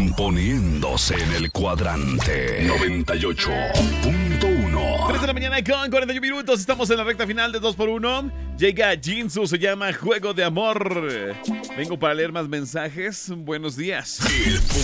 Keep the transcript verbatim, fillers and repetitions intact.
poniéndose en el cuadrante noventa y ocho punto uno. tres de la mañana con cuarenta y un minutos. Estamos en la recta final de dos por uno. Llega Jinsu, se llama Juego de Amor. Vengo para leer más mensajes. Buenos días. El